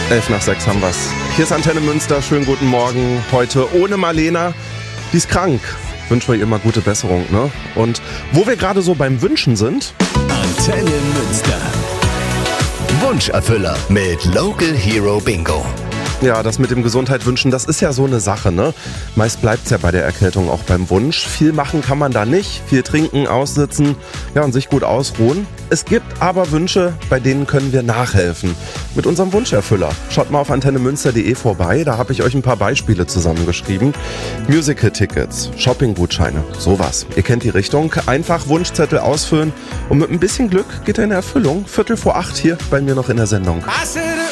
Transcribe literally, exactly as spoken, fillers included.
Elf nach sechs haben wir's. Hier ist Antenne Münster, schönen guten Morgen. Heute ohne Marlena, die ist krank. Wünschen wir ihr mal gute Besserung, ne? Und wo wir gerade so beim Wünschen sind... Antenne Münster. Wunscherfüller mit Local Hero Bingo. Ja, das mit dem Gesundheit wünschen, das ist ja so eine Sache, ne? Meist bleibt's ja bei der Erkältung auch beim Wunsch. Viel machen kann man da nicht. Viel trinken, aussitzen, ja, und sich gut ausruhen. Es gibt aber Wünsche, bei denen können wir nachhelfen. Mit unserem Wunscherfüller. Schaut mal auf antenne münster punkt de vorbei, da habe ich euch ein paar Beispiele zusammengeschrieben. Musical-Tickets, Shopping-Gutscheine, sowas. Ihr kennt die Richtung. Einfach Wunschzettel ausfüllen und mit ein bisschen Glück geht er in Erfüllung. Viertel vor acht hier bei mir noch in der Sendung.